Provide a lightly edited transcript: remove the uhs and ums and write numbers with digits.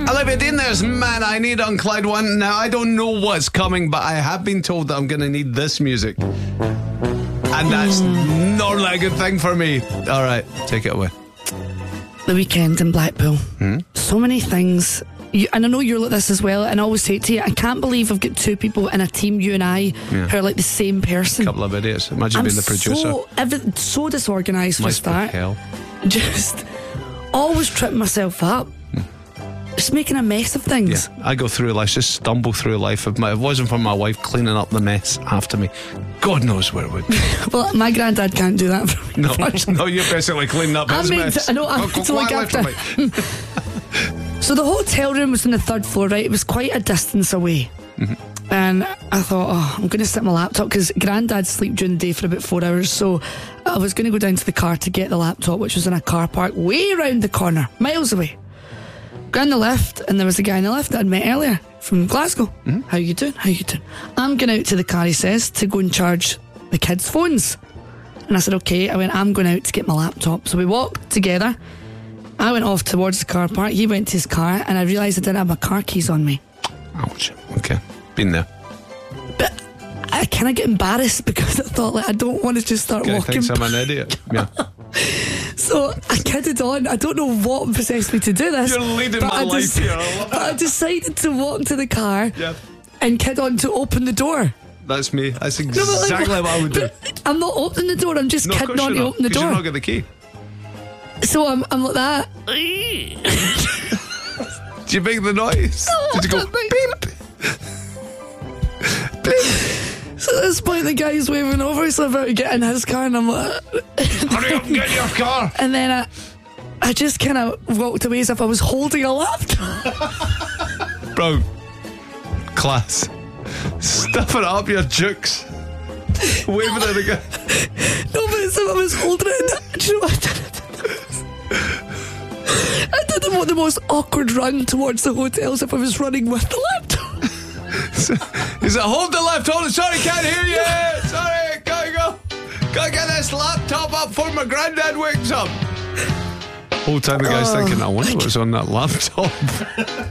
Olivia Dean, there's Man I Need on Clyde One. Now, I don't know what's coming, but I have been told that I'm going to need this music. And that's normally a good thing for me. All right, take it away. The weekend in Blackpool. So many things. And I know you're like this as well. And I always say it to you, I can't believe I've got two people in a team, you and I, who are like the same person. Couple of idiots. Imagine being the producer. So disorganised for Must be start. hell. Just always tripping myself up. Just making a mess of things. Yeah, I go through life, just stumble through life. If it wasn't for my wife cleaning up the mess after me, God knows where it would be. Well, my granddad can't do that for me. No, you're basically cleaning up his mess. I know, I'm to look after. So the hotel room was on the third floor, right? It was quite a distance away. And I thought, I'm going to sit my laptop, because granddad sleep during the day for about 4 hours. So I was going to go down to the car to get the laptop, which was in a car park way round the corner, miles away. Got in the lift, and there was a guy in the lift that I'd met earlier from Glasgow. How you doing? I'm going out to the car, he says, to go and charge the kids' phones. And I said, okay. I went, I'm going out to get my laptop. So we walked together. I went off towards the car park. He went to his car, and I realised I didn't have my car keys on me. Ouch. Okay. Been there. But I kind of get embarrassed, because I thought, like, I don't want to just start I walking. think I'm an idiot. Yeah. So I kidded on. I don't know what possessed me to do this. You're leading my life here. But I decided to walk to the car and kid on to open the door. That's me. That's exactly what I would do. I'm not opening the door. I'm just kidding on to open the door. You've not got the key. So I'm like that. Did you make the noise? Did you go beep? Beep. So at this point, the guy's waving over. He's about to get in his car, and I'm like, hurry up and get in your car. And then I just kind of walked away as if I was holding a laptop. Bro, class. Stuffing up your jukes. Waving at the guy. No, but it's if I was holding it. Do you know what I did? I did the most awkward run towards the hotel, as if I was running with the laptop. He said, hold the left, hold it. Sorry, can't hear you. Sorry, gotta go. Gotta get this laptop up before my granddad wakes up. Whole time the guy's thinking, I wonder what's on that laptop.